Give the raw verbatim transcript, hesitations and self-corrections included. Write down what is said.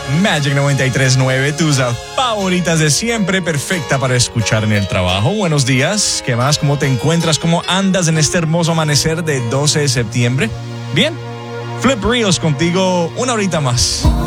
Magic noventa y tres punto nueve, tus favoritas de siempre, perfecta para escuchar en el trabajo. Buenos días, ¿qué más? ¿Cómo te encuentras? ¿Cómo andas en este hermoso amanecer de doce de septiembre? Bien, Flip Reels contigo una horita más.